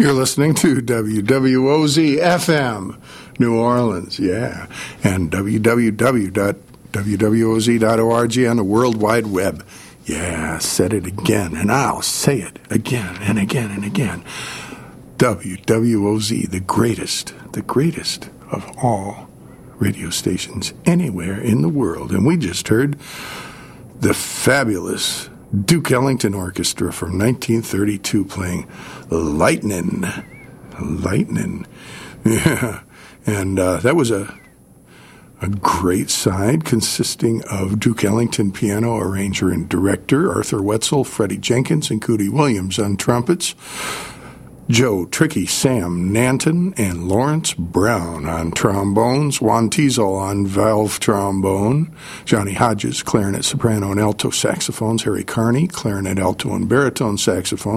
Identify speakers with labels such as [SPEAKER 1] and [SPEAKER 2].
[SPEAKER 1] You're listening to WWOZ FM, New Orleans, yeah, and www.wwoz.org on the World Wide Web. Yeah, said it again, and I'll say it again and again and again. WWOZ, the greatest of all radio stations anywhere in the world. And we just heard the fabulous Duke Ellington Orchestra from 1932 playing Lightnin'. Yeah. And that was a great side consisting of Duke Ellington piano arranger and director, Arthur Wetzel, Freddie Jenkins, and Cootie Williams on trumpets, Joe Tricky Sam Nanton, and Lawrence Brown on trombones, Juan Teasel on valve trombone, Johnny Hodges, clarinet, soprano, and alto saxophones, Harry Carney, clarinet, alto, and baritone saxophones,